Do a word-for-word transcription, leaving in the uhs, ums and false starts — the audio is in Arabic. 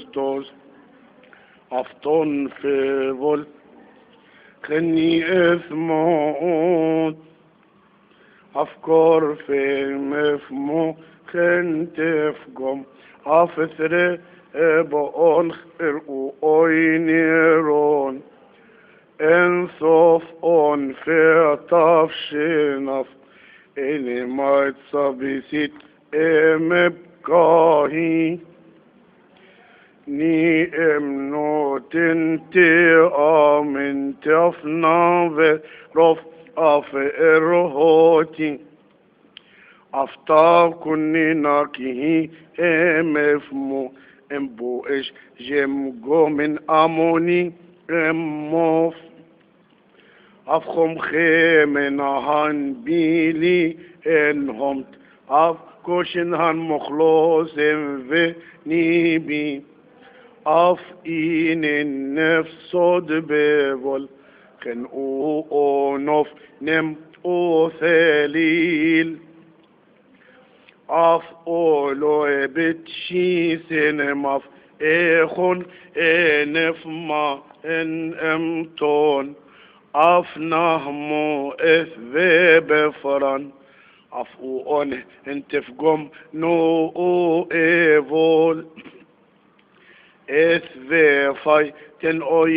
Christos αυτόν φεύγω خني اثموت افكار في مفمو خنت فقم افثر بقول خرقو اوينيرون انصف اون في طفشنف اللي ما تصبيسيت امبكاهي ني امنو تنتي امن تفنا رف اف ارهوتي افتاب كني ناكي امفمو امبو اش جمجو من اموني اموف افخم خيمن هان بيلي انهم اف كوشن هان مخلوص في نيبي اف ان النفس صد بيبول خن او او نوف نم او ثليل اف اولو بتشي سينماف اخون انف ما ان امتون اف نهمو اث بفران اف اون انتفقم نو او ايفول اث في تن او